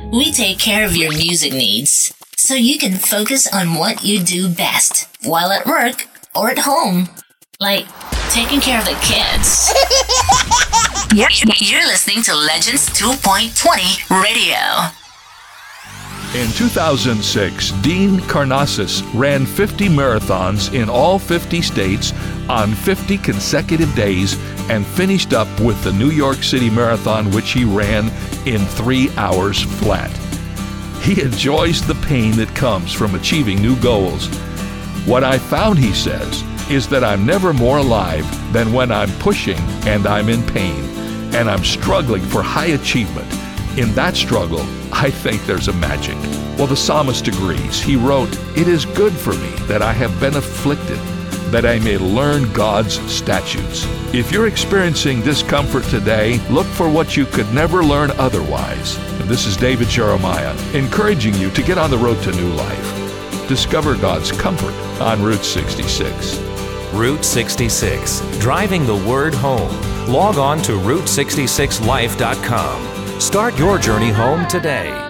We take care of your music needs so you can focus on what you do best while at work or at home, like taking care of the kids. You're listening to Legends 2.20 Radio. In 2006, Dean Karnazes ran 50 marathons in all 50 states on 50 consecutive days and finished up with the New York City Marathon, which he ran in 3 hours flat. He enjoys the pain that comes from achieving new goals. What I found, he says, is that I'm never more alive than when I'm pushing and I'm in pain, and I'm struggling for high achievement. In that struggle, I think there's a magic. Well, the psalmist agrees. He wrote, "It is good for me that I have been afflicted, that I may learn God's statutes." If you're experiencing discomfort today, look for what you could never learn otherwise. And this is David Jeremiah, encouraging you to get on the road to new life. Discover God's comfort on Route 66. Route 66, driving the word home. Log on to Route66Life.com. Start your journey home today.